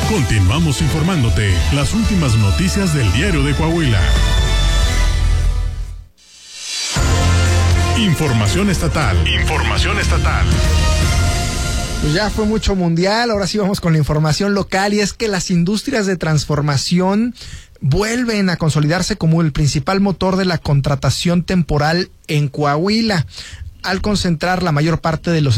Continuamos informándote las últimas noticias del Diario de Coahuila. Información estatal. Pues ya fue mucho mundial, ahora sí vamos con la información local, y es que las industrias de transformación vuelven a consolidarse como el principal motor de la contratación temporal en Coahuila, al concentrar la mayor parte de los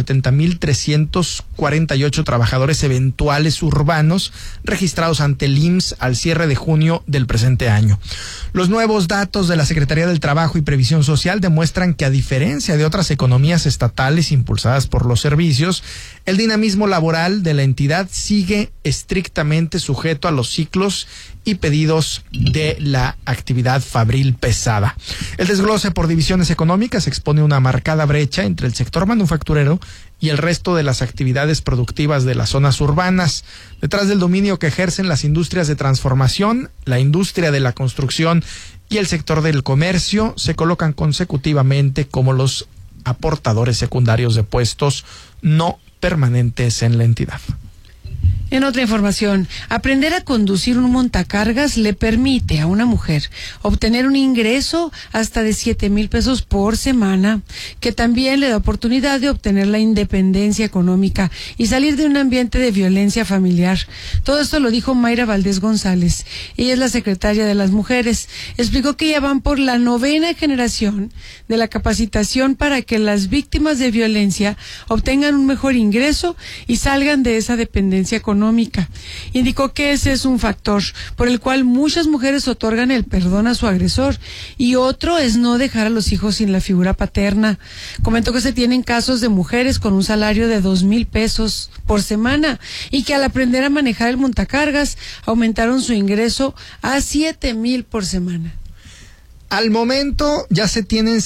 70,348 trabajadores eventuales urbanos registrados ante el IMSS al cierre de junio del presente año. Los nuevos datos de la Secretaría del Trabajo y Previsión Social demuestran que, a diferencia de otras economías estatales impulsadas por los servicios, el dinamismo laboral de la entidad sigue estrictamente sujeto a los ciclos y pedidos de la actividad fabril pesada. El desglose por divisiones económicas expone una marcada brecha entre el sector manufacturero y el resto de las actividades productivas de las zonas urbanas. Detrás del dominio que ejercen las industrias de transformación, la industria de la construcción y el sector del comercio se colocan consecutivamente como los aportadores secundarios de puestos no permanentes en la entidad. En otra información, aprender a conducir un montacargas le permite a una mujer obtener un ingreso hasta de 7,000 pesos por semana, que también le da oportunidad de obtener la independencia económica y salir de un ambiente de violencia familiar. Todo esto lo dijo Mayra Valdés González. Ella es la secretaria de las mujeres. Explicó que ya van por la 9ª generación de la capacitación para que las víctimas de violencia obtengan un mejor ingreso y salgan de esa dependencia económica. Indicó que ese es un factor por el cual muchas mujeres otorgan el perdón a su agresor, y otro es no dejar a los hijos sin la figura paterna. Comentó que se tienen casos de mujeres con un salario de 2,000 pesos por semana y que al aprender a manejar el montacargas aumentaron su ingreso a 7,000 por semana. Al momento ya se tienen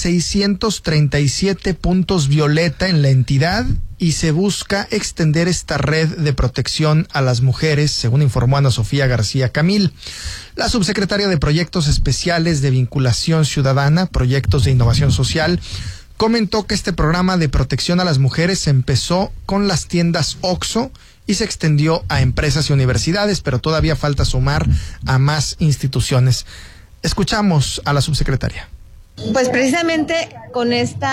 637 puntos violeta en la entidad y se busca extender esta red de protección a las mujeres, según informó Ana Sofía García Camil. La subsecretaria de Proyectos Especiales de Vinculación Ciudadana, Proyectos de Innovación Social, comentó que este programa de protección a las mujeres empezó con las tiendas OXXO y se extendió a empresas y universidades, pero todavía falta sumar a más instituciones. Escuchamos a la subsecretaria. Pues precisamente con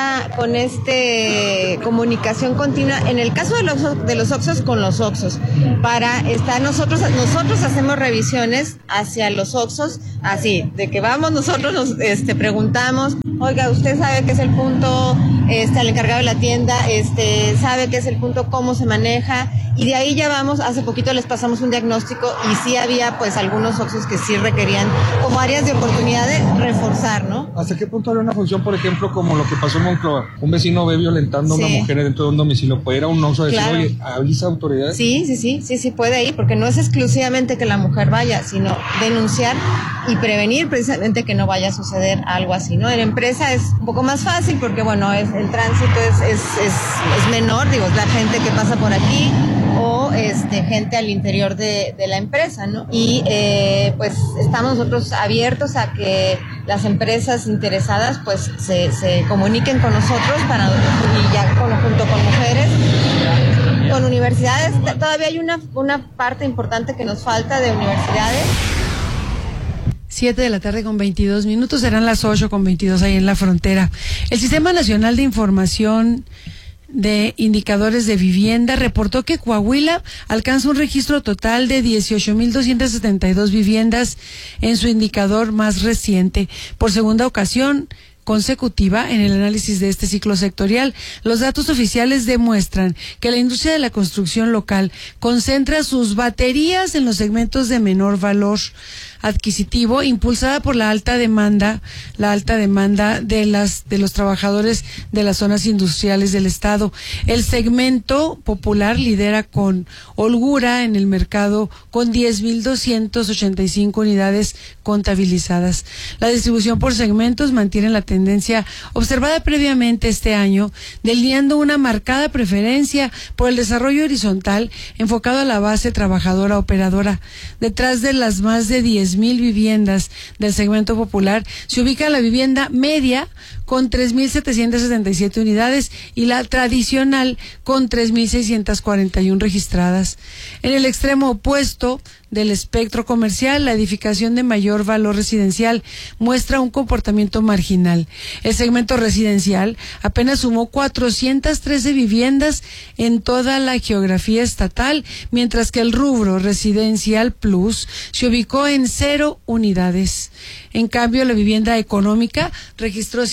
comunicación continua, en el caso de los OXXOs, con los OXXOs, para estar nosotros hacemos revisiones hacia los OXXOs, así, de que vamos nosotros, nos preguntamos, oiga, usted sabe qué es el punto, el encargado de la tienda, sabe qué es el punto, cómo se maneja, y de ahí ya vamos, hace poquito les pasamos un diagnóstico y sí había pues algunos OXXOs que sí requerían como áreas de oportunidad de reforzar, ¿no? ¿Hasta qué punto habría una función, por ejemplo, como lo que pasó en Monclova? Un vecino ve violentando a una mujer dentro de un domicilio, ¿puede ir a un OXXO a decir, claro, oye, avisa a autoridades? Sí, puede ir, porque no es exclusivamente que la mujer vaya, sino denunciar y prevenir precisamente que no vaya a suceder algo así, ¿no? En la empresa es un poco más fácil porque, bueno, el tránsito es menor, digo, es la gente que pasa por aquí o gente al interior de la empresa, ¿no? Y pues estamos nosotros abiertos a que las empresas interesadas pues se comuniquen con nosotros y ya junto con mujeres, con universidades. Todavía hay una parte importante que nos falta de universidades. 7:22 p.m, serán las 8:22 ahí en la frontera. El Sistema Nacional de Información de Indicadores de Vivienda reportó que Coahuila alcanza un registro total de 18,272 viviendas en su indicador más reciente. Por segunda ocasión consecutiva en el análisis de este ciclo sectorial, los datos oficiales demuestran que la industria de la construcción local concentra sus baterías en los segmentos de menor valor adquisitivo, impulsada por la alta demanda de los trabajadores de las zonas industriales del estado. El segmento popular lidera con holgura en el mercado con 10,285 unidades contabilizadas. La distribución por segmentos mantiene la tendencia observada previamente este año, delineando una marcada preferencia por el desarrollo horizontal enfocado a la base trabajadora operadora. Detrás de las más de 10,000 10,000 viviendas del segmento popular, se ubica la vivienda media con 3,777 unidades y la tradicional con 3,641 registradas. En el extremo opuesto del espectro comercial, la edificación de mayor valor residencial muestra un comportamiento marginal. El segmento residencial apenas sumó 413 viviendas en toda la geografía estatal, mientras que el rubro residencial plus se ubicó en 0 unidades. En cambio, la vivienda económica registró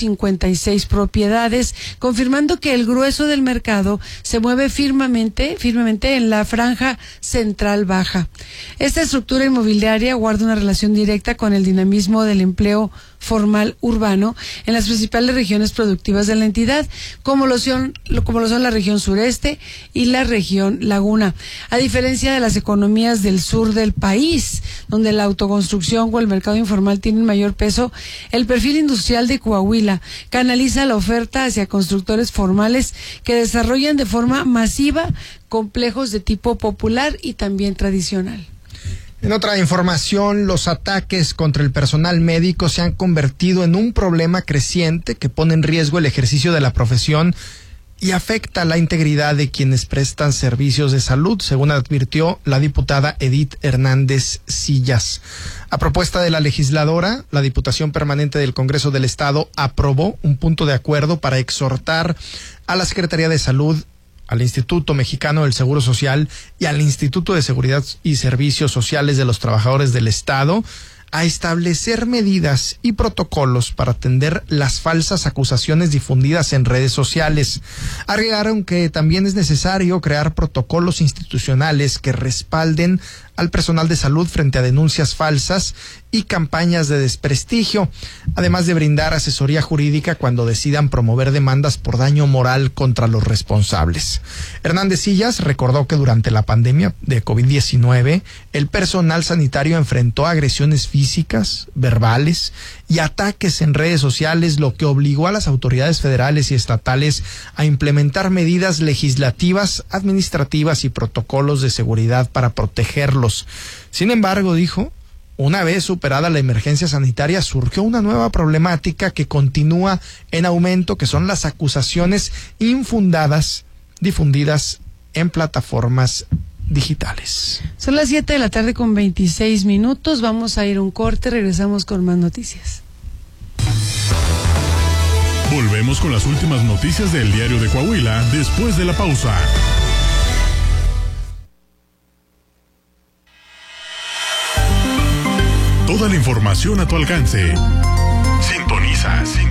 156 propiedades, confirmando que el grueso del mercado se mueve firmemente en la franja central baja. Esta estructura inmobiliaria guarda una relación directa con el dinamismo del empleo formal urbano en las principales regiones productivas de la entidad, como lo son la región sureste y la región laguna. A diferencia de las economías del sur del país, donde la autoconstrucción o el mercado informal tienen mayor peso, el perfil industrial de Coahuila canaliza la oferta hacia constructores formales que desarrollan de forma masiva complejos de tipo popular y también tradicional. En otra información, los ataques contra el personal médico se han convertido en un problema creciente que pone en riesgo el ejercicio de la profesión y afecta la integridad de quienes prestan servicios de salud, según advirtió la diputada Edith Hernández Sillas. A propuesta de la legisladora, la Diputación Permanente del Congreso del Estado aprobó un punto de acuerdo para exhortar a la Secretaría de Salud, al Instituto Mexicano del Seguro Social y al Instituto de Seguridad y Servicios Sociales de los Trabajadores del Estado a establecer medidas y protocolos para atender las falsas acusaciones difundidas en redes sociales. Agregaron que también es necesario crear protocolos institucionales que respalden al personal de salud frente a denuncias falsas y campañas de desprestigio, además de brindar asesoría jurídica cuando decidan promover demandas por daño moral contra los responsables. Hernández Sillas recordó que durante la pandemia de COVID-19, el personal sanitario enfrentó agresiones físicas, verbales y ataques en redes sociales, lo que obligó a las autoridades federales y estatales a implementar medidas legislativas, administrativas y protocolos de seguridad para protegerlos. Sin embargo, dijo, una vez superada la emergencia sanitaria, surgió una nueva problemática que continúa en aumento, que son las acusaciones infundadas difundidas en plataformas digitales. Son las 7:26 p.m. Vamos a ir a un corte, regresamos con más noticias. Volvemos con las últimas noticias del Diario de Coahuila después de la pausa. Toda la información a tu alcance. Sintoniza.